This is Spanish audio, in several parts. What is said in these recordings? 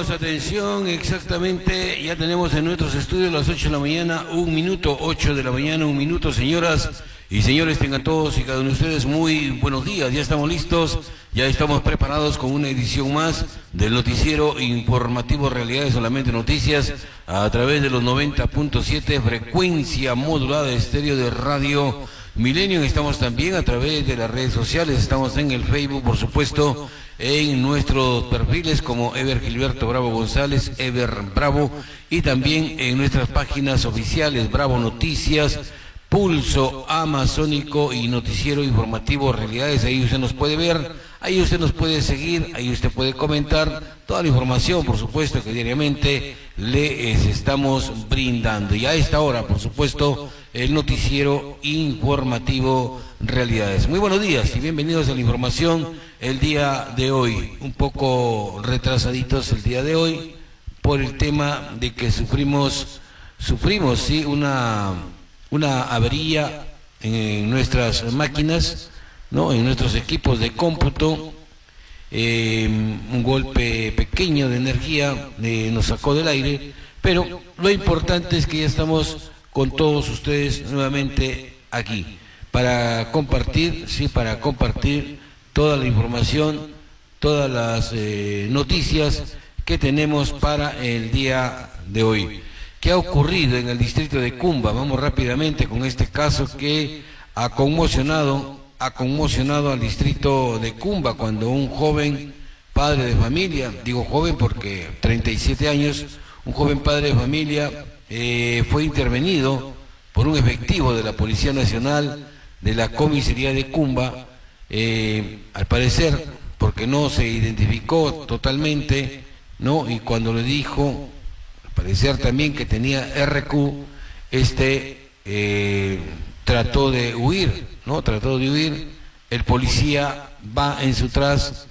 atención, exactamente, ya tenemos en nuestros estudios las 8 de la mañana, 1 minuto, 8 de la mañana, 1 minuto, señoras y señores, tengan todos y cada uno de ustedes muy buenos días, ya estamos listos, ya estamos preparados con una edición más del noticiero informativo Realidades Solamente Noticias, a través de los 90.7, frecuencia modulada de estéreo de Radio Milenio. Estamos también a través de las redes sociales, estamos en el Facebook, por supuesto, en nuestros perfiles como Ever Gilberto Bravo González, Ever Bravo, y también en nuestras páginas oficiales, Bravo Noticias, Pulso Amazónico y Noticiero Informativo Realidades. Ahí usted nos puede ver, ahí usted nos puede seguir, ahí usted puede comentar toda la información, por supuesto, que diariamente les estamos brindando. Y a esta hora, por supuesto, el Noticiero Informativo Realidades. Muy buenos días y bienvenidos a la información el día de hoy. Un poco retrasaditos el día de hoy por el tema de que sufrimos sí, una avería en nuestras máquinas, ¿no? En nuestros equipos de cómputo. Un golpe pequeño de energía nos sacó del aire, pero lo importante es que ya estamos con todos ustedes nuevamente aquí para compartir, sí, para compartir toda la información, todas las noticias que tenemos para el día de hoy. ¿Qué ha ocurrido en el distrito de Cumba? Vamos rápidamente con este caso que ha conmocionado al distrito de Cumba, cuando un joven padre de familia, digo joven porque 37 años, un joven padre de familia fue intervenido por un efectivo de la Policía Nacional de la comisaría de Cumba, al parecer porque no se identificó totalmente, ¿no? Y cuando le dijo, al parecer también que tenía RQ, trató de huir, ¿no? Trató de huir, el policía va en su tras,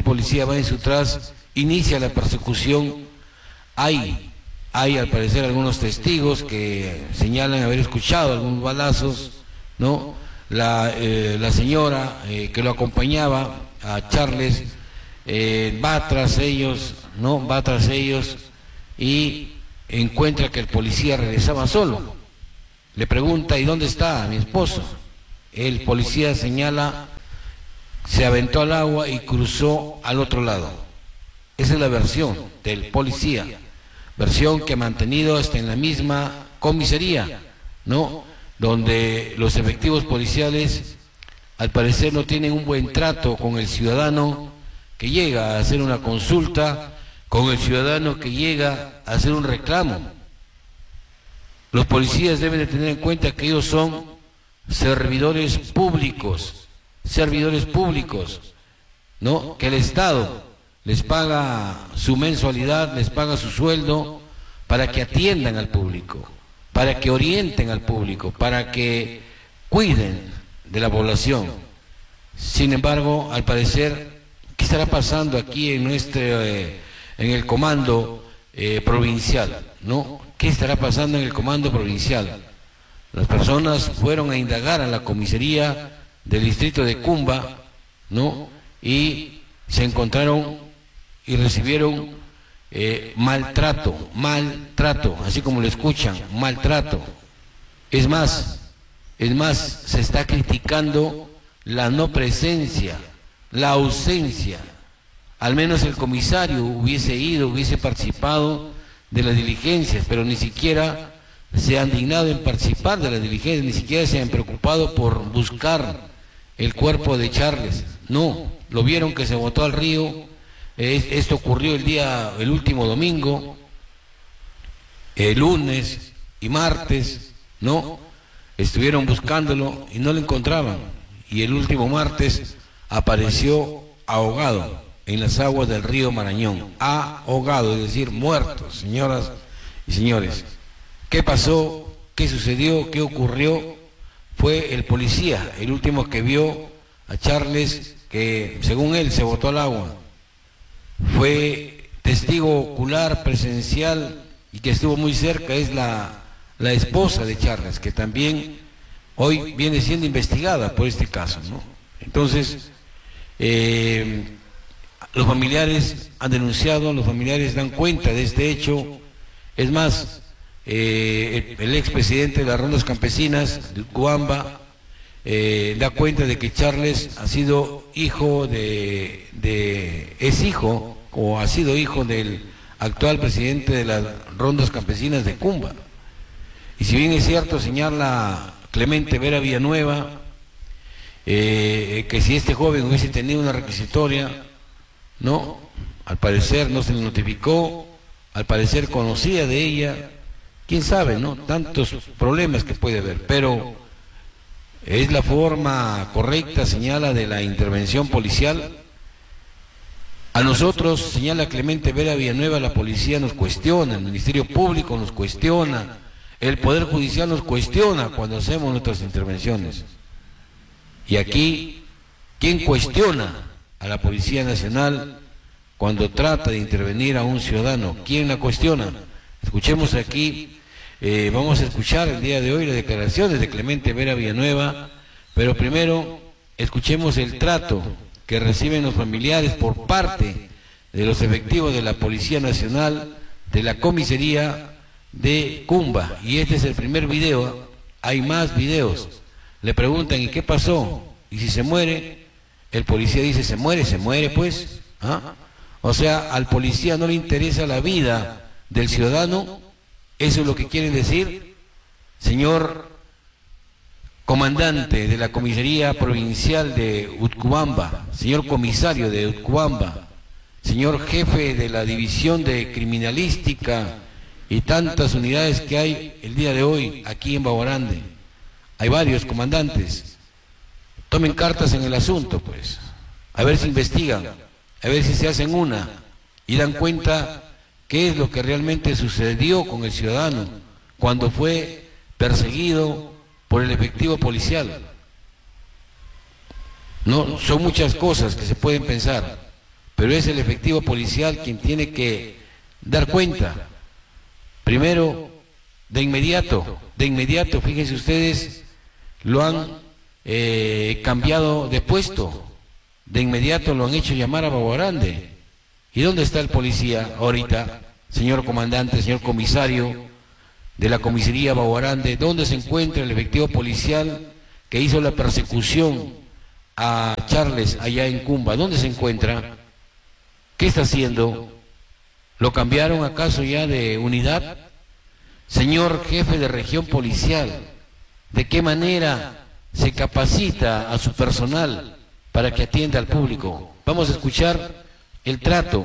inicia la persecución. Hay al parecer algunos testigos que señalan haber escuchado algunos balazos, ¿no? La señora que lo acompañaba a Charles va tras ellos, ¿no? Va tras ellos y encuentra que el policía regresaba solo. Le pregunta, ¿y dónde está mi esposo? El policía señala, se aventó al agua y cruzó al otro lado. Esa es la versión del policía, versión que ha mantenido hasta en la misma comisaría, ¿no? Donde los efectivos policiales al parecer no tienen un buen trato con el ciudadano que llega a hacer una consulta, con el ciudadano que llega a hacer un reclamo. Los policías deben de tener en cuenta que ellos son servidores públicos, ¿no? Que el Estado les paga su mensualidad, les paga su sueldo para que atiendan al público, para que orienten al público, para que cuiden de la población. Sin embargo, al parecer, ¿qué estará pasando aquí en el comando provincial, ¿no? ¿Qué estará pasando en el comando provincial? Las personas fueron a indagar a la comisaría del distrito de Cumba, ¿no? Y se encontraron y recibieron maltrato, así como lo escuchan, maltrato. Es más, se está criticando la no presencia, la ausencia. Al menos el comisario hubiese ido, hubiese participado de las diligencias, pero ni siquiera se han dignado en participar de las diligencias, ni siquiera se han preocupado por buscar el cuerpo de Charles. No, lo vieron que se botó al río. Esto ocurrió el último domingo, el lunes y martes, ¿no? Estuvieron buscándolo y no lo encontraban. Y el último martes apareció ahogado en las aguas del río Marañón. Ahogado, es decir, muerto, señoras y señores. ¿Qué pasó? ¿Qué sucedió? ¿Qué ocurrió? Fue el policía, el último que vio a Charles, que según él se botó al agua. Fue testigo ocular, presencial, y que estuvo muy cerca, es la esposa de Charles, que también hoy viene siendo investigada por este caso, ¿no? Entonces, Los familiares han denunciado, los familiares dan cuenta de este hecho. Es más, el expresidente de las rondas campesinas de Utcubamba da cuenta de que Charles ha sido hijo es hijo o ha sido hijo del actual presidente de las rondas campesinas de Cumba. Y si bien es cierto, señala Clemente Vera Villanueva, que si este joven hubiese tenido una requisitoria, no, al parecer no se le notificó, al parecer conocía de ella, quién sabe, ¿no? Tantos problemas que puede haber, pero es la forma correcta, señala, de la intervención policial. A nosotros, señala Clemente Vera Villanueva, la policía nos cuestiona, el Ministerio Público nos cuestiona, el Poder Judicial nos cuestiona cuando hacemos nuestras intervenciones. Y aquí, ¿quién cuestiona a la Policía Nacional cuando trata de intervenir a un ciudadano? ¿Quién la cuestiona? Escuchemos aquí, vamos a escuchar el día de hoy las declaraciones de Clemente Vera Villanueva, pero primero escuchemos el trato que reciben los familiares por parte de los efectivos de la Policía Nacional, de la comisaría de Cumba. Y este es el primer video, hay más videos. Le preguntan, ¿y qué pasó? Y si se muere, el policía dice, se muere pues. ¿Ah? O sea, al policía no le interesa la vida del ciudadano. ¿Eso es lo que quieren decir? Señor comandante de la comisaría provincial de Utcubamba, señor comisario de Utcubamba, señor jefe de la división de criminalística y tantas unidades que hay el día de hoy aquí en Baguarande. Hay varios comandantes. Tomen cartas en el asunto, pues. A ver si investigan, a ver si se hacen una y dan cuenta qué es lo que realmente sucedió con el ciudadano cuando fue perseguido por el efectivo policial. No, son muchas cosas que se pueden pensar, pero es el efectivo policial quien tiene que dar cuenta. Primero, de inmediato, fíjense ustedes, lo han cambiado de puesto, de inmediato lo han hecho llamar a Baguarande. ¿Y dónde está el policía ahorita, señor comandante, señor comisario de la comisaría Baguarande? ¿Dónde se encuentra el efectivo policial que hizo la persecución a Charles allá en Cumba? ¿Dónde se encuentra? ¿Qué está haciendo? ¿Lo cambiaron acaso ya de unidad? Señor jefe de región policial, ¿de qué manera se capacita a su personal para que atienda al público? Vamos a escuchar el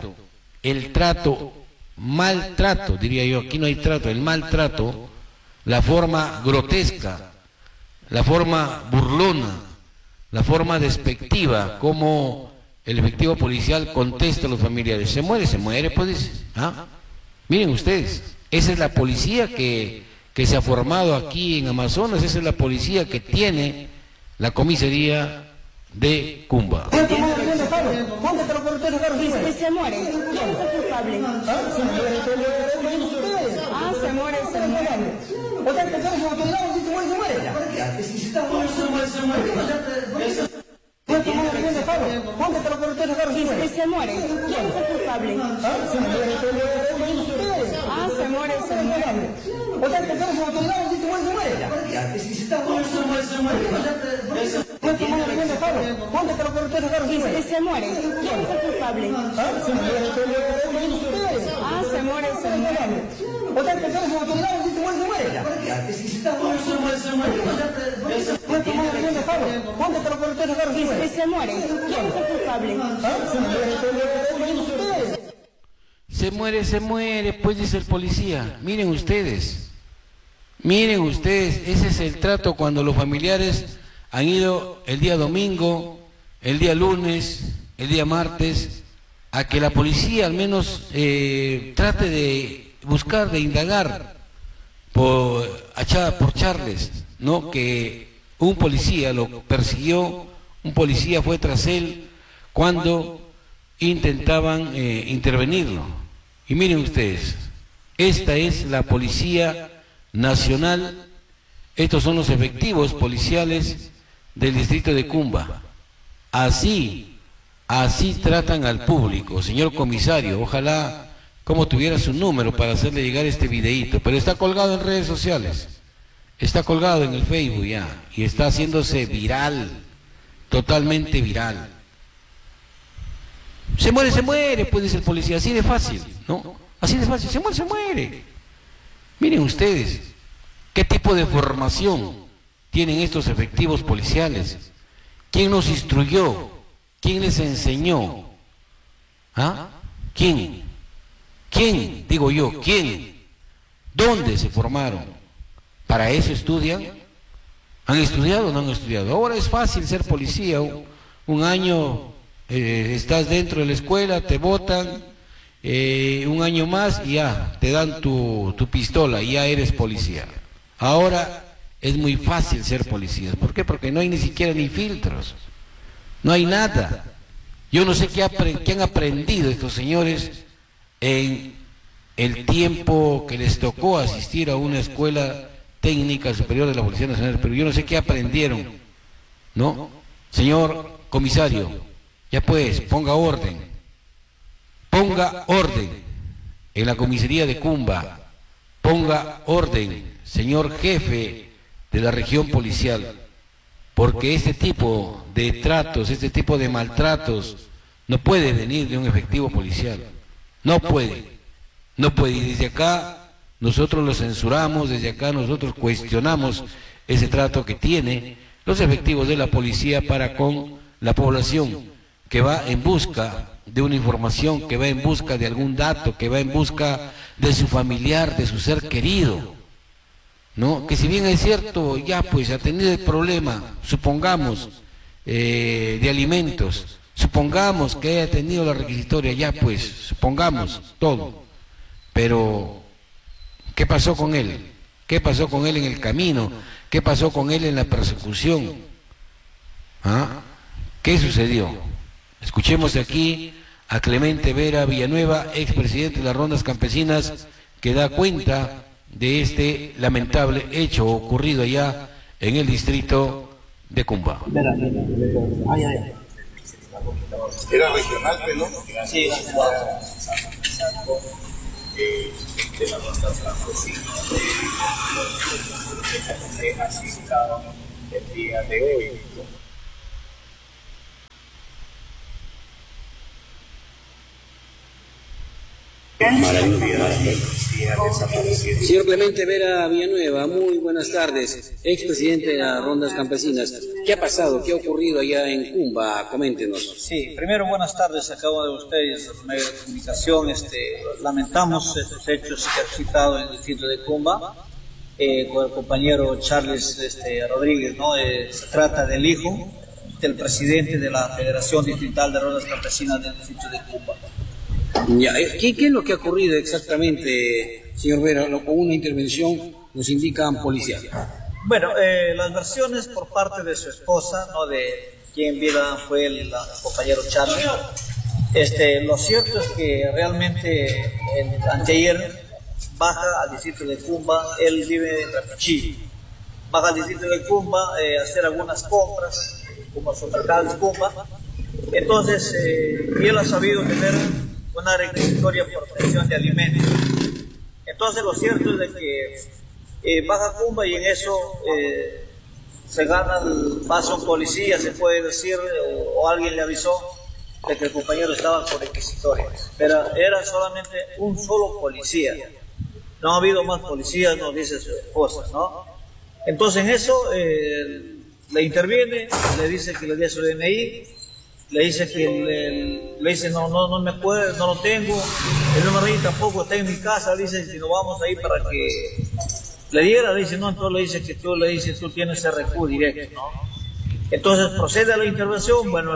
maltrato, diría yo, aquí no hay trato, el maltrato, la forma grotesca, la forma burlona, la forma despectiva, como el efectivo policial contesta a los familiares. Se muere, pues dice. ¿Ah? Miren ustedes, esa es la policía que se ha formado aquí en Amazonas, esa es la policía que tiene la comisaría de Cumba. Se muere. ¿Quién es el culpable? Se muere. O sea, que estamos autoridades y se muere. Si está muerto, se muere. Se muere. ¿Quién es el culpable? Se muere. O sea, que estamos autoridades y se muere. Si está muerto, se muere. Se muere. ¿Quién es el culpable? Se muere. O sea, que estamos autoridades y se muere. Si está muerto, se muere. Se muere. ¿Quién es el culpable? Se muere, pues dice el policía. Miren ustedes, ese es el trato cuando los familiares han ido el día domingo, el día lunes, el día martes, a que la policía al menos trate de buscar, de indagar por Charles, ¿no? Que un policía lo persiguió, un policía fue tras él cuando intentaban intervenirlo. Y miren ustedes, esta es la Policía Nacional, estos son los efectivos policiales del distrito de Cumba. Así Así tratan al público, señor comisario. Ojalá como tuviera su número para hacerle llegar este videíto, pero está colgado en redes sociales, está colgado en el Facebook ya, y está haciéndose viral, totalmente viral. Se muere, puede ser el policía, así de fácil, ¿no? Así de fácil, se muere. Miren ustedes, ¿qué tipo de formación tienen estos efectivos policiales? ¿Quién los instruyó? ¿Quién les enseñó? ¿Ah? ¿Quién? ¿Quién? Digo yo, ¿quién? ¿Dónde se formaron? ¿Para eso estudian? ¿Han estudiado o no han estudiado? Ahora es fácil ser policía, un año estás dentro de la escuela, te botan, un año más y ya, te dan tu pistola y ya eres policía. Ahora es muy fácil ser policía. ¿Por qué? Porque no hay ni siquiera ni filtros, no hay nada. Yo no sé qué han aprendido estos señores en el tiempo que les tocó asistir a una escuela técnica superior de la Policía Nacional, pero yo no sé qué aprendieron, ¿no? Señor comisario, ya pues, ponga orden en la comisaría de Cumba, ponga orden, señor jefe de la región policial, porque este tipo de tratos, este tipo de maltratos no puede venir de un efectivo policial, no puede, y desde acá nosotros lo censuramos, desde acá nosotros cuestionamos ese trato que tiene los efectivos de la policía para con la población que va en busca de una información, que va en busca de algún dato, que va en busca de su familiar, de su ser querido, ¿no? Que si bien es cierto, ya pues ha tenido el problema, supongamos, de alimentos, supongamos que haya tenido la requisitoria, ya pues, supongamos todo, pero ¿qué pasó con él? ¿Qué pasó con él en el camino? ¿Qué pasó con él en la persecución? ¿Ah? ¿Qué sucedió? Escuchemos aquí a Clemente Vera Villanueva, expresidente de las Rondas Campesinas, que da cuenta de este lamentable hecho ocurrido allá en el distrito de Cumba. Era regional, ¿no? Sí, de la ronda ha citado el día de hoy. Señor Clemente Vera Villanueva, muy buenas tardes, expresidente de las Rondas Campesinas. ¿Qué ha pasado? ¿Qué ha ocurrido allá en Cumba? Coméntenos. Sí, primero buenas tardes a cada uno de ustedes, los medios de comunicación. Lamentamos estos hechos que ha citado en el distrito de Cumba con el compañero Charles Rodríguez, ¿no? Se trata del hijo del presidente de la Federación Distrital de Rondas Campesinas del distrito de Cumba. Ya, ¿qué es lo que ha ocurrido exactamente, señor Vera? Con una intervención nos indican policía. Bueno, las versiones por parte de su esposa, ¿no? De quien viera fue el compañero Charles. Lo cierto es que realmente anteayer baja al distrito de Cumba, él vive en Rapichí, baja al distrito de Cumba a hacer algunas compras, como supermercado de Cumba. Entonces, y él ha sabido tener una requisitoria por obtención de alimentos. Entonces lo cierto es de que baja Cumba y en eso se gana, pasa un policía, se puede decir, o alguien le avisó de que el compañero estaba con requisitoria, pero era solamente un solo policía, no ha habido más policías, nos dice su esposa, ¿no? Entonces en eso le interviene, le dice que le dé su DNI, le dice que le dice no me acuerdo, no lo tengo, el número ahí tampoco está en mi casa, dice si no vamos ahí para que le diera, le dice no, entonces le dice que tú tienes RQ directo, ¿no? Entonces procede a la intervención. Bueno,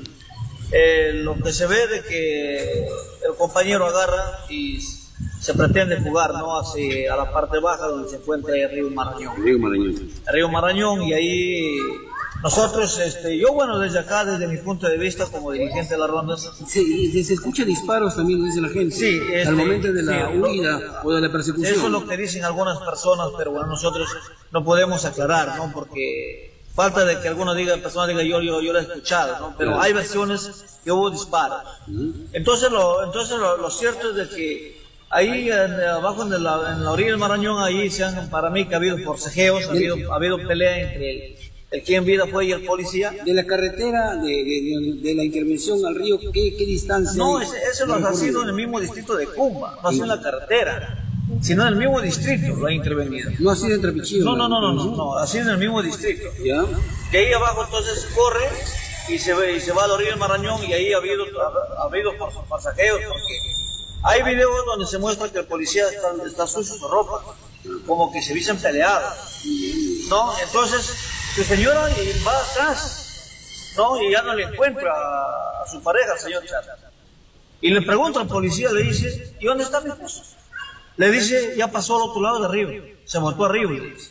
lo que se ve de que el compañero agarra y se pretende jugar, ¿no? Hacia a la parte baja donde se encuentra el río Marañón. Río Marañón, y ahí nosotros, yo bueno, desde acá, desde mi punto de vista como dirigente de las rondas... Sí, y se escucha disparos también, lo dice la gente, sí, al momento de la huida o de la persecución. Eso es lo que dicen algunas personas, pero bueno, nosotros no podemos aclarar, ¿no? Porque falta de que alguna persona diga yo lo he escuchado, ¿no? Pero hay versiones que hubo disparos. Entonces lo cierto es de que ahí abajo en la orilla del Marañón, ahí para mí que ha habido forcejeos, ha habido pelea entre el quien vida fue y el policía. De la carretera, de la intervención al río, ¿qué distancia? No, eso lo ha sido en el mismo distrito de Cumba, no ha sido en la carretera, sino en el mismo distrito lo ha intervenido. ¿No ha sido en Trapichillo? No, ha sido en el mismo distrito. ¿Ya? Que ahí abajo entonces corre y se va a la orilla del Marañón, y ahí ha habido forcejeos, porque hay videos donde se muestra que el policía está sucio su ropa, como que se hubiesen peleado, ¿no? Entonces su señora va atrás, ¿no? Y ya no le encuentra a su pareja, el señor Charles. Y le pregunta al policía, le dice, ¿y dónde está mi esposo? Le dice, ya pasó al otro lado de arriba, se montó arriba.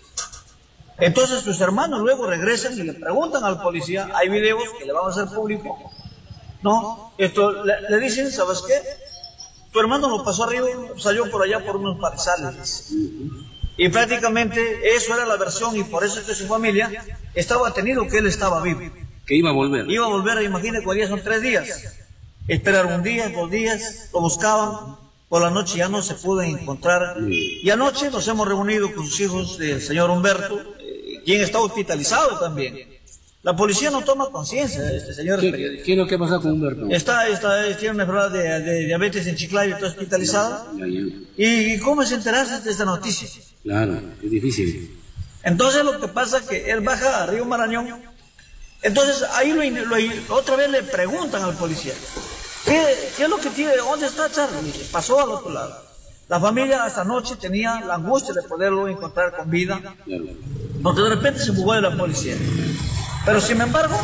Entonces sus hermanos luego regresan y le preguntan al policía, hay videos que le vamos a hacer público, ¿no? Le dicen, ¿sabes qué? Tu hermano lo pasó arriba, salió por allá por unos parizales. Y prácticamente eso era la versión, y por eso es que su familia estaba tenido que él estaba vivo. Que iba a volver. Iba a volver, imagínate, cuántos días son 3 días. Esperaron 1 día, 2 días, lo buscaban, por la noche ya no se pudo encontrar. Y anoche nos hemos reunido con sus hijos del señor Humberto, quien está hospitalizado también. La policía no toma conciencia de este señor periodista. ¿Qué es lo que pasa con Humberto? Tiene una enfermedad de diabetes en Chiclayo, está hospitalizado. ¿Y cómo se enteraste de esta noticia? Claro, es difícil. Entonces lo que pasa es que él baja a Río Marañón. Entonces ahí otra vez le preguntan al policía, ¿qué es lo que tiene? ¿Dónde está Charlie? Pasó al otro lado. La familia hasta anoche tenía la angustia de poderlo encontrar con vida, porque de repente se fugó de la policía. Pero sin embargo,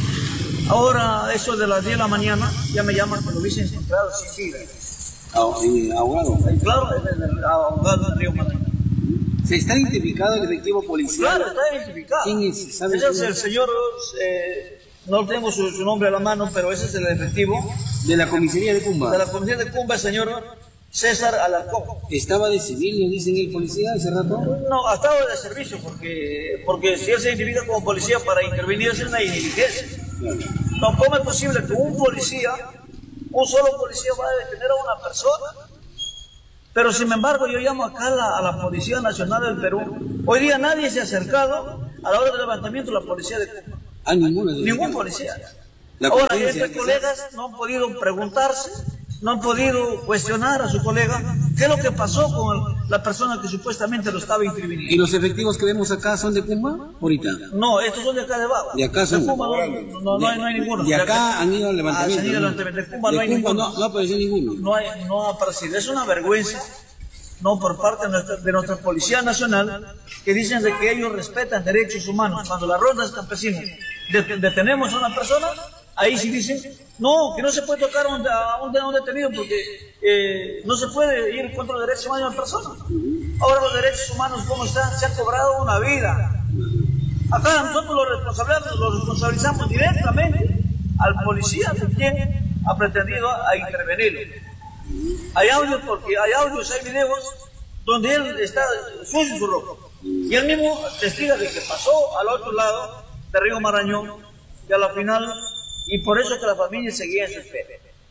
ahora eso de las 10 de la mañana, ya me llaman que lo hubiesen encontrado sin vida. ¿Ahogado? Claro, ahogado en Río Marañón. ¿Se está identificado el efectivo policial? Claro, está identificado. ¿Quién es? ¿Sabe Ese es el señor, no tengo su nombre a la mano, pero ese es el efectivo. ¿De la comisaría de Cumba? De la comisaría de Cumba, el señor César Alarcón. ¿Estaba de civil, le dicen el policía hace rato? No, estaba de servicio, porque si él se identifica como policía para intervenir es una negligencia. Claro. No, ¿cómo es posible que un solo policía va a detener a una persona? Pero sin embargo yo llamo acá a la Policía Nacional del Perú. Hoy día nadie se ha acercado a la hora del levantamiento de la policía de Cuba. Ningún policía. Ahora, estos colegas no han podido preguntarse, no han podido cuestionar a su colega qué es lo que pasó con la persona que supuestamente lo estaba interviniendo. ¿Y los efectivos que vemos acá son de Cumba ahorita? No, estos son de acá de Baba. De acá son. De Cumba no hay ninguno. De acá han ido al levantamiento. Han ido al levantamiento. De Cumba no hay ninguno. No apareció ninguno. No ha aparecido. Es una vergüenza, no, por parte de nuestra Policía Nacional, que dicen de que ellos respetan derechos humanos. Cuando las rondas campesinas detenemos a una persona, ahí sí dicen, no, que no se puede tocar a un detenido porque no se puede ir contra los derechos humanos de una persona. Ahora los derechos humanos, ¿cómo están? Se ha cobrado una vida. Acá nosotros los responsabilizamos directamente al policía de quien ha pretendido a intervenir. Hay audios, hay videos donde él está sucio su ropa. Y él mismo testiga de que pasó al otro lado de Río Marañón y a la final, y por eso que la familia seguía en su espera.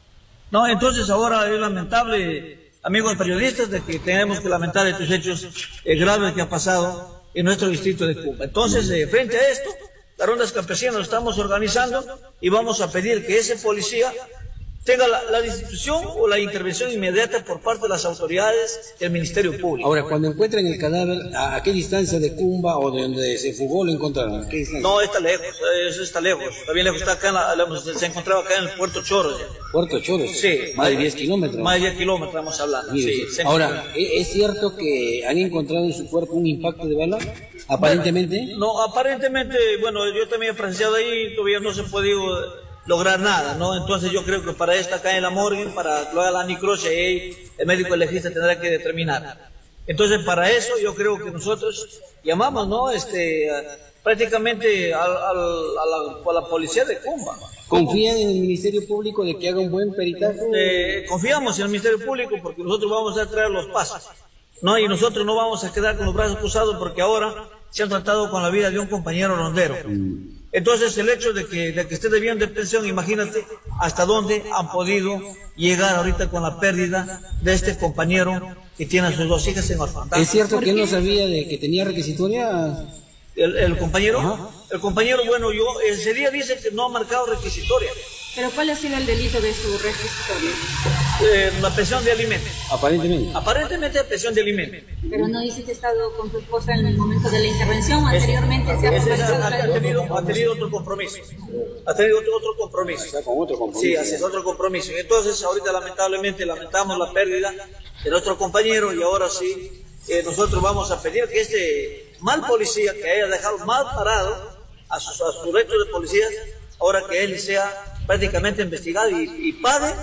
No, entonces ahora es lamentable, amigos periodistas, de que tenemos que lamentar estos hechos graves que ha pasado en nuestro distrito de Cumba. Entonces, frente a esto, las rondas campesinas nos estamos organizando y vamos a pedir que ese policía tenga la destitución o la intervención inmediata por parte de las autoridades del Ministerio Público. Ahora, cuando encuentran el cadáver, ¿a qué distancia de Cumba o de donde se fugó lo encontraron? ¿Qué distancia? No, está lejos, está bien lejos, está acá, se encontraba acá en el Puerto Choros. ¿Puerto Choros? Sí. Más de 10 kilómetros. Más de 10 kilómetros estamos hablando. Sí. Ahora, ¿es cierto que han encontrado en su cuerpo un impacto de bala? ¿Aparentemente? Bueno, no, aparentemente, bueno, yo también he presenciado ahí, todavía no se ha podido lograr nada, ¿no? Entonces yo creo que para esto acá en la morgue, para que lo haga la necropsia, el médico legista tendrá que determinar. Entonces para eso yo creo que nosotros llamamos, ¿no? Prácticamente a la policía de Cumba. ¿Confían en el Ministerio Público de que haga un buen peritaje? Confiamos en el Ministerio Público porque nosotros vamos a traer los pasos, ¿no? Y nosotros no vamos a quedar con los brazos cruzados porque ahora se han tratado con la vida de un compañero rondero. Entonces el hecho de que esté debiendo de pensión, imagínate hasta dónde han podido llegar ahorita con la pérdida de este compañero que tiene a sus 2 hijas en orfandad. ¿Es cierto que él no sabía de que tenía requisitoria? El compañero, Ajá. el compañero, bueno, ese día dice que no ha marcado requisitoria. ¿Pero cuál ha sido el delito de su requisitoria? La pensión de alimentos. Aparentemente. Aparentemente pensión de alimentos. Pero no dice que ha estado con su esposa en el momento de la intervención, anteriormente se ha Ha tenido otro compromiso. Ha tenido otro compromiso. Está con otro compromiso. Sí, hace otro compromiso. Y entonces ahorita lamentablemente lamentamos la pérdida de nuestro compañero y ahora sí nosotros vamos a pedir que este mal policía que haya dejado mal parado a su resto de policías, ahora que él sea prácticamente investigado y pague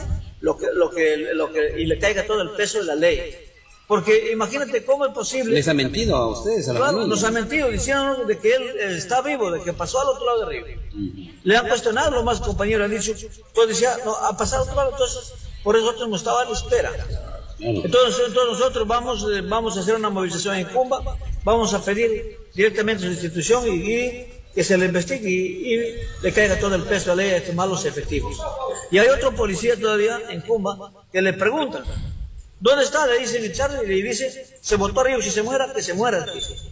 y le caiga todo el peso de la ley. Porque imagínate cómo es posible. ¿Les ha mentido a ustedes, a la familia? Nos ha mentido diciendo de que él está vivo, de que pasó al otro lado de Río. Le han cuestionado los más compañeros, han dicho, entonces decía, no, ha pasado al otro lado, entonces por eso nosotros no estaba a la espera. Entonces nosotros vamos a hacer una movilización en Cumba, vamos a pedir directamente a su institución y que se le investigue y le caiga todo el peso de la ley a estos malos efectivos. Y hay otro policía todavía en Cumba que le pregunta, ¿dónde está? Le dice Charlie y le dice, se votó a Río, si se muera, que se muera.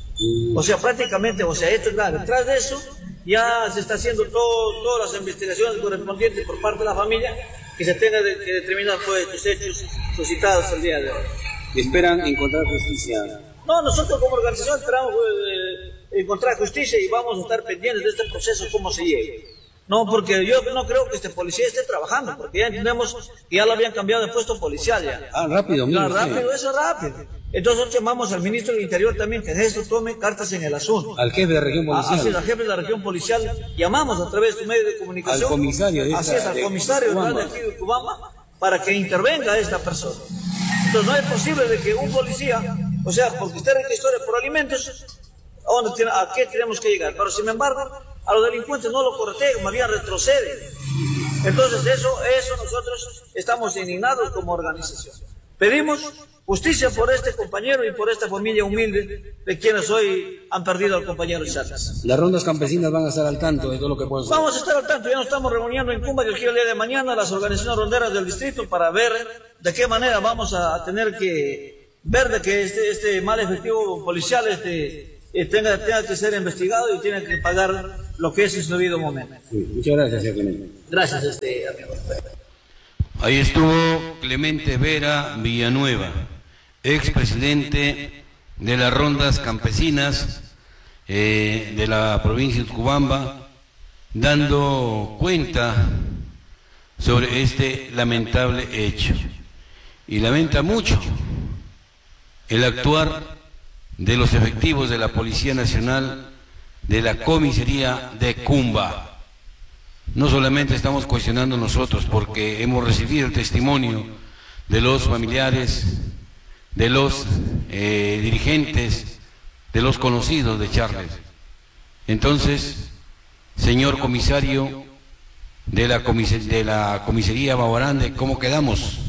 O sea, prácticamente, esto es claro. Detrás de eso ya se está haciendo todas las investigaciones correspondientes por parte de la familia que se tenga que determinar pues estos hechos suscitados el día de hoy. ¿Esperan encontrar justicia? No, nosotros como organización esperamos encontrar justicia y vamos a estar pendientes de este proceso, cómo se llegue. No, porque yo no creo que este policía esté trabajando, porque ya entendemos que ya lo habían cambiado de puesto policial ya. Ah, rápido, mira. Rápido, eso es rápido. Entonces nosotros llamamos al ministro del Interior también que esto tome cartas en el asunto. Al jefe de región policial. Así es, al jefe de la región policial. Llamamos a través de tu medio de comunicación. Al comisario. Así es, al comisario de aquí de Cubamba, para que intervenga esta persona. Entonces no es posible de que un policía, o sea, porque usted registra por alimentos, ¿a qué tenemos que llegar? Pero sin embargo, a los delincuentes no lo cortejan, más bien retroceden. Entonces eso nosotros estamos indignados como organización. Pedimos justicia por este compañero y por esta familia humilde de quienes hoy han perdido al compañero Charles. Las rondas campesinas van a estar al tanto de todo lo que puede suceder. Vamos a estar al tanto, ya nos estamos reuniendo en Cumba el día de mañana, las organizaciones ronderas del distrito, para ver de qué manera vamos a tener que ver de que este mal efectivo policial tenga que ser investigado y tenga que pagar lo que es en su debido momento. Sí, muchas gracias, señor Clemente. Gracias, amigo. Ahí estuvo Clemente Vera Villanueva, expresidente de las rondas campesinas de la provincia de Cubamba, dando cuenta sobre este lamentable hecho. Y lamenta mucho el actuar de los efectivos de la Policía Nacional de la comisaría de Cumba. No solamente estamos cuestionando nosotros, porque hemos recibido el testimonio de los familiares, de los dirigentes, de los conocidos de Charles. Entonces, señor comisario de la comisaría Babarande, ¿cómo quedamos?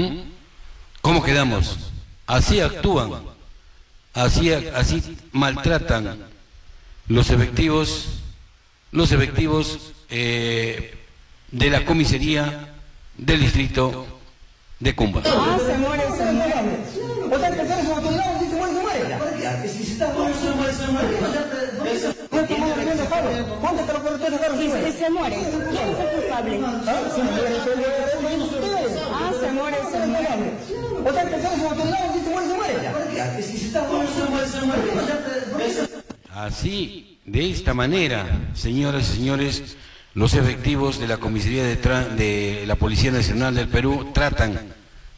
¿Cómo quedamos? Así actúan, así maltratan los efectivos de la comisaría del distrito de Cumba. Se muere. O sea, que tenemos autoridad, si se muere. Si está muerto, se muere. ¿Cuánto te lo cortó ese carro? Si se muere, ¿quién es el culpable? Se muere. O sea, que tenemos autoridad, si se muere. Si está muerto, se muere. Así, de esta manera, señoras y señores, los efectivos de la comisaría de la Policía Nacional del Perú tratan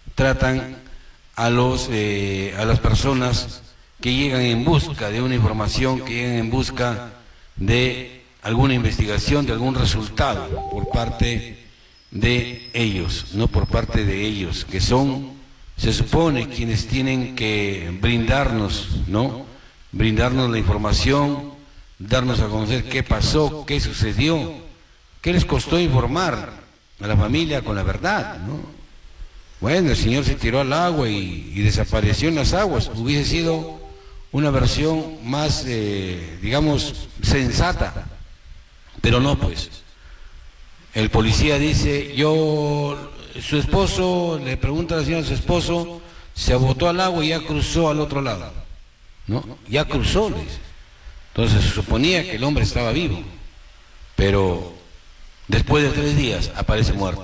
a las personas que llegan en busca de una información, que llegan en busca de alguna investigación, de algún resultado por parte de ellos, no por parte de ellos, que son, se supone, quienes tienen que brindarnos, ¿no? Brindarnos la información, darnos a conocer qué pasó, qué sucedió, qué les costó informar a la familia con la verdad, ¿no? Bueno, el señor se tiró al agua y desapareció en las aguas. Hubiese sido una versión más, digamos, sensata, pero no, pues. El policía dice, su esposo, le pregunta a la señora, su esposo se botó al agua y ya cruzó al otro lado, ¿no? Ya cruzó, le dice. Entonces se suponía que el hombre estaba vivo, pero después de 3 días aparece muerto,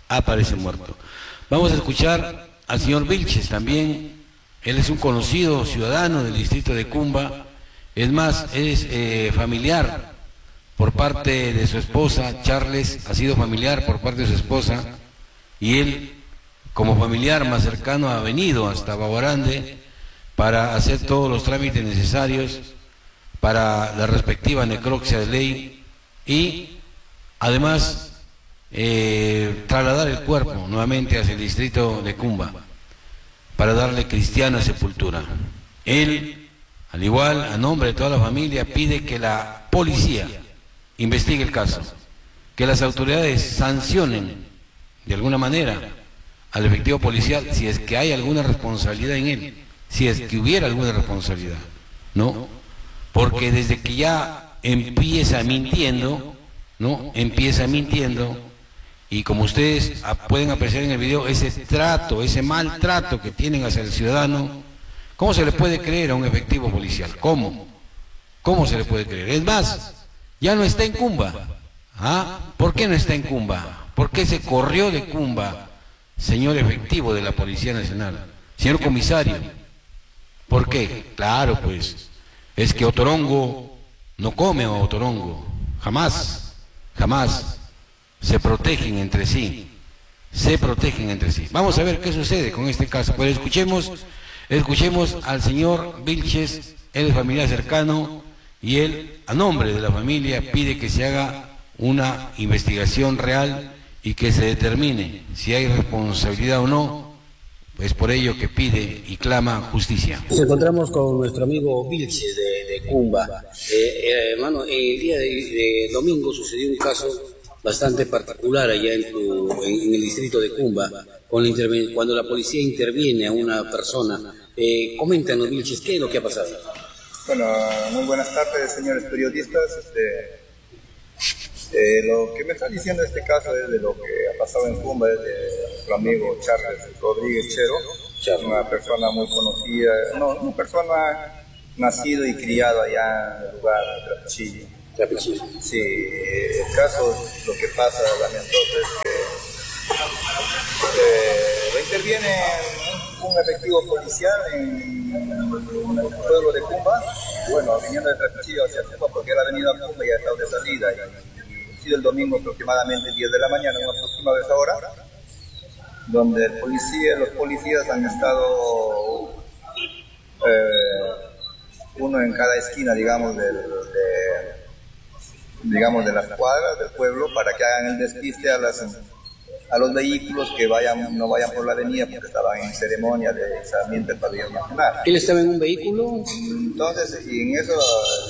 Vamos a escuchar al señor Vilches también. Él es un conocido ciudadano del distrito de Cumba, es más, es familiar por parte de su esposa. Charles ha sido familiar por parte de su esposa, y él, como familiar más cercano, ha venido hasta Baguarande para hacer todos los trámites necesarios para la respectiva necropsia de ley y además trasladar el cuerpo nuevamente hacia el distrito de Cumba para darle cristiana sepultura. Él, al igual, a nombre de toda la familia, pide que la policía investigue el caso, que las autoridades sancionen de alguna manera al efectivo policial si es que hay alguna responsabilidad en él, si es que hubiera alguna responsabilidad, ¿no? Porque desde que ya empieza mintiendo, ¿no? Empieza mintiendo, y como ustedes pueden apreciar en el video, ese trato, ese maltrato que tienen hacia el ciudadano, ¿cómo se le puede creer a un efectivo policial? ¿Cómo? ¿Cómo se le puede creer? Es más, ya no está en Cumba. ¿Ah? ¿Por qué no está en Cumba? ¿Por qué se corrió de Cumba, señor efectivo de la Policía Nacional? Señor comisario, ¿por qué? Claro, pues, es que Otorongo no come a Otorongo, jamás, jamás. Se protegen entre sí, Vamos a ver qué sucede con este caso, pero escuchemos al señor Vilches. Él es familiar cercano y él, a nombre de la familia, pide que se haga una investigación real y que se determine si hay responsabilidad o no. Es por ello que pide y clama justicia. Nos encontramos con nuestro amigo Vilches de Cumba. Hermano, el día de domingo sucedió un caso bastante particular allá en el distrito de Cumba, cuando la policía interviene a una persona. Coméntanos, Vilches, ¿qué es lo que ha pasado? Bueno, muy buenas tardes, señores periodistas. Lo que me está diciendo este caso es de lo que ha pasado en Cumba, es de nuestro amigo Charles Rodríguez Chero, una persona muy conocida, una persona nacido y criado allá en el lugar de Trapachillo. Sí, el caso, lo que pasa, lamentoso, es que interviene un efectivo policial en el pueblo de Cumba, bueno, viniendo de Trapachillo hacia Cumba, porque él ha venido a Cumba y ha estado de salida, y ha sido el domingo aproximadamente 10 de la mañana, una próxima vez ahora, donde los policías han estado uno en cada esquina, digamos, de las cuadras del pueblo, para que hagan el despiste a los vehículos que no vayan por la avenida, porque estaban en ceremonia de izamiento del pabellón nacional. ¿Él estaba en un vehículo? Entonces, y en eso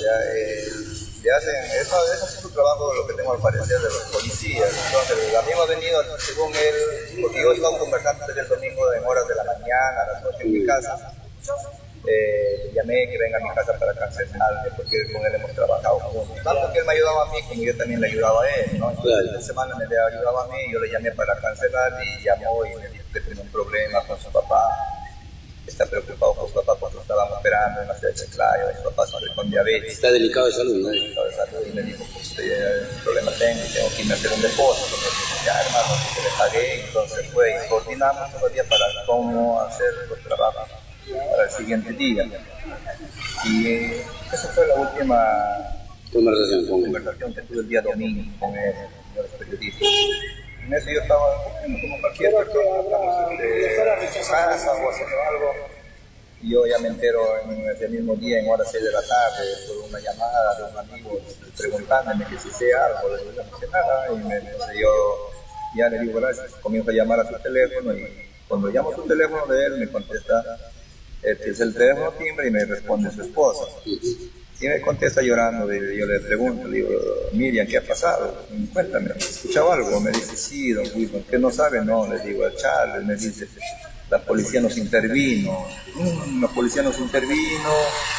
eso es su trabajo, lo que tengo al parecer de los policías. Entonces, el amigo ha venido, según él, porque yo he estado conversando desde el domingo en horas de la mañana, a las 8 en mi casa. Le llamé que venga a mi casa para cancelarme, porque con él hemos trabajado juntos. Tanto que él me ayudaba a mí como yo también le ayudaba a él, ¿no? Claro. Esta semana me ayudaba a mí, yo le llamé para cancelar y llamó y me dijo que tiene un problema con su papá. Está preocupado por su papá porque lo estaban operando en la ciudad de Chiclayo, su papá sufre con diabetes. Está delicado de salud, ¿no? Delicado de salud, y me dijo, pues un problema tengo que irme a hacer un depósito. Ya, hermano, que le pagué, entonces fue y coordinamos todavía para cómo hacer los trabajos para el siguiente día. Y esa fue la última conversación que tuve el día domingo con él, señores periodistas. En eso yo estaba como cualquier persona, hablamos de casa o haciendo algo, y yo ya me entero en ese mismo día, en horas 6 de la tarde, por una llamada de un amigo preguntándome que si sé algo, le digo, no sé nada, y yo ya le digo gracias, comienzo a llamar a su teléfono, y cuando llamo a su teléfono de él, me contesta, es el teléfono timbre, y me responde su esposa. Y me contesta llorando, yo le pregunto, le digo, Miriam, ¿qué ha pasado? Cuéntame, ¿has escuchado algo? Me dice, sí, don Wilson, ¿qué no sabe? No, le digo a Charles, me dice, la policía nos intervino,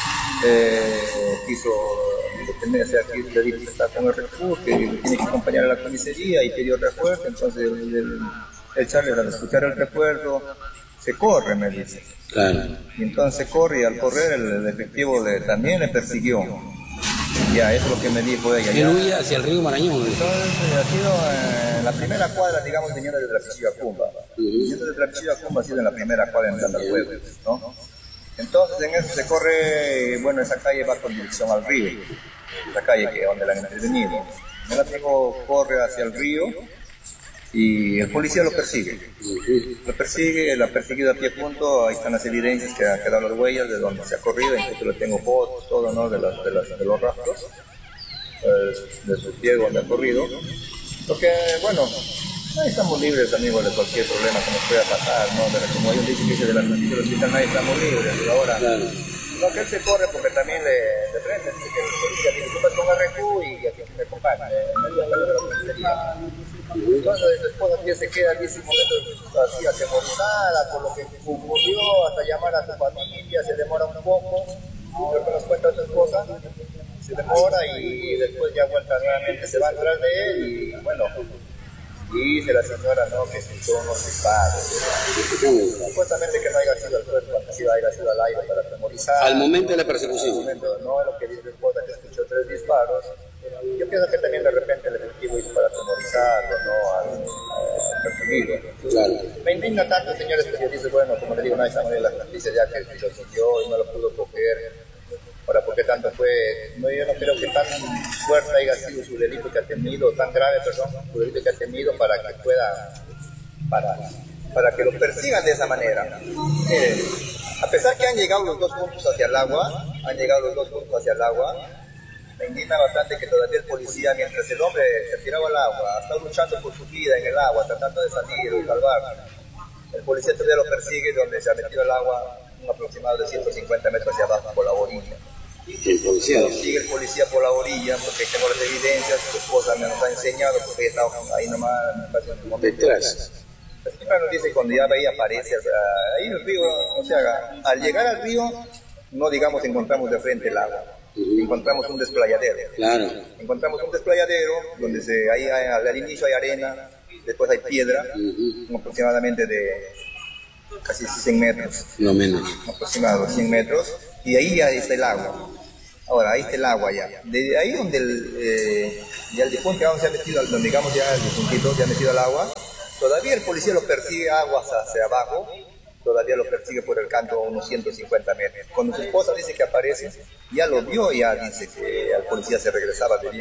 quiso detenerse aquí, le dijo que está con el recurso, que tiene que acompañar a la comisaría y pidió refuerzo. Entonces el Charlie, al escuchar el refuerzo, se corre, me dice. Claro. Y entonces corre, y al correr el efectivo también le persiguió. Ya, eso es lo que me dijo ella. Él huía hacia el río Marañón. Entonces ha sido en la primera cuadra, digamos, viniendo de Trapechillo a Cumba. Viniendo de Trapechillo a Cumba ha sido en la primera cuadra en Santa Puebla, ¿no? Entonces en eso se corre, bueno, esa calle va con dirección al río, esa calle que donde la han intervenido. El amigo corre hacia el río y el policía lo persigue. Lo persigue, la ha perseguido a pie junto, ahí están las evidencias que han quedado las huellas de donde se ha corrido, incluso le tengo fotos, todo, ¿no? de los rastros, de su pie donde ha corrido. Porque, bueno, ahí estamos libres, amigos, de cualquier problema que nos pueda pasar, ¿no? Como ellos dicen que de la noticia del hospital, nadie estamos libres, pero ahora... Claro. No, que él se corre porque también de frente dice que el policía tiene que con RQ y aquí me acompaña, entonces su esposa se queda 10 momentos así atemorizada por lo que ocurrió, hasta llamar a su familia, se demora un poco, lo que nos cuenta su esposa, se demora y después ya vuelta nuevamente, se va atrás de él y bueno, dice la señora, ¿no?, que escuchó unos disparos. Supuestamente que no haya sido el cuerpo, que haya sido al aire para atemorizar. Al momento de la persecución. Al momento, no es lo que dice la esposa, que escuchó 3 disparos. Yo pienso que también de repente el efectivo hizo para atemorizarlo, ¿no?, al perseguido. Claro. Me indigna tanto, señores periodistas, bueno, como le digo, nadie sabe las noticias ya que lo siguió y no lo pudo coger. Ahora, porque tanto fue, no, yo no creo que tan fuerte haya sido su delito que ha tenido, tan grave, perdón, su delito que ha tenido para que pueda, para que lo persigan de esa manera. A pesar que han llegado los dos puntos hacia el agua, me indigna bastante que todavía el policía, mientras el hombre se tiraba al agua, ha estado luchando por su vida en el agua, tratando de salir o salvar, el policía todavía lo persigue donde se ha metido al agua, un aproximado de 150 metros hacia abajo por la orilla. El policía. Sigue el policía por la orilla porque tengo las evidencias, su esposa me nos ha enseñado porque ella estaba ahí nomás en el momento. Detrás. La señora nos dice cuando ya ahí aparece, o sea, ahí el río, o sea, al llegar al río, no digamos encontramos de frente el agua, encontramos un desplayadero. Claro. Encontramos un desplayadero donde ahí al inicio hay arena, después hay piedra, aproximadamente de casi 100 metros. No menos. Aproximadamente 100 metros, y ahí ya está el agua. Ahora, ahí está el agua ya. De ahí donde ya el difunto se ha metido, donde digamos ya el difuntito se ha metido al agua, todavía el policía lo persigue aguas hacia abajo, todavía lo persigue por el canto a unos 150 metros. Cuando su esposa dice que aparece, ya lo vio, ya dice que al policía se regresaba de bien.